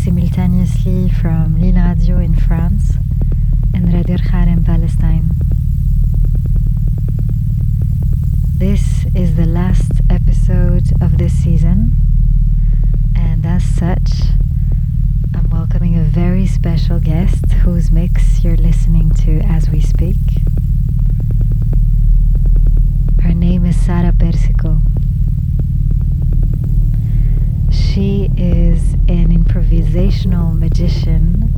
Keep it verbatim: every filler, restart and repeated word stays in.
simultaneously from Lille Radio in France and Radio Khar in Palestine. This is the last episode of this season, and as such, I'm welcoming a very special guest whose mix you're listening to as we speak. Her name is Sara Persico. She is an improvisational magician